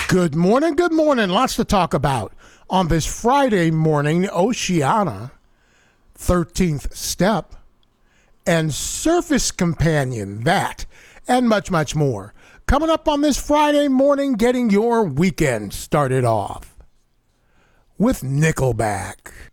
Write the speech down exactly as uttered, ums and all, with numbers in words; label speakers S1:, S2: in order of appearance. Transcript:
S1: Good morning, good morning. Lots to talk about on this Friday morning. Oceana, thirteenth Step, and Surface Companion, that, and much, much more. Coming up on this Friday morning, getting your weekend started off with Nickelback.